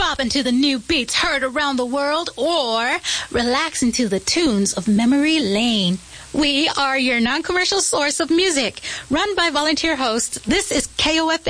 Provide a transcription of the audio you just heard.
bopping to the new beats heard around the world, or relaxing to the tunes of Memory Lane. We are your non-commercial source of music. Run by volunteer hosts, this is KOFA